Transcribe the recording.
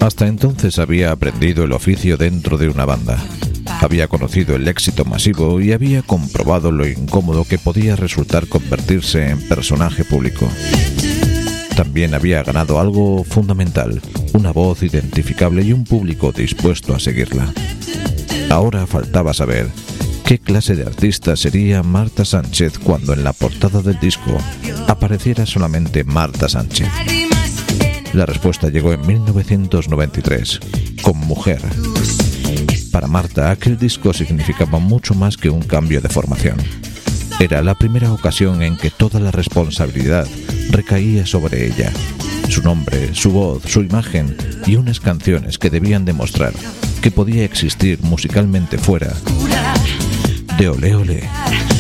Hasta entonces había aprendido el oficio dentro de una banda. Había conocido el éxito masivo y había comprobado lo incómodo que podía resultar convertirse en personaje público. También había ganado algo fundamental, una voz identificable y un público dispuesto a seguirla. Ahora faltaba saber qué clase de artista sería Marta Sánchez cuando en la portada del disco apareciera solamente Marta Sánchez. La respuesta llegó en 1993, con Mujer. Para Marta, aquel disco significaba mucho más que un cambio de formación. Era la primera ocasión en que toda la responsabilidad recaía sobre ella. Su nombre, su voz, su imagen y unas canciones que debían demostrar que podía existir musicalmente fuera de Olé Olé.